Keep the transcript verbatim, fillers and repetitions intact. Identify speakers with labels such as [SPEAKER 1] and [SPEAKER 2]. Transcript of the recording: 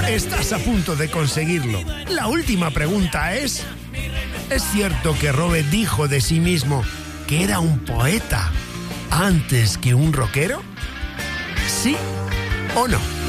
[SPEAKER 1] Estás a punto de conseguirlo. La última pregunta es... ¿es cierto que Robert dijo de sí mismo que era un poeta antes que un rockero? ¿Sí o no?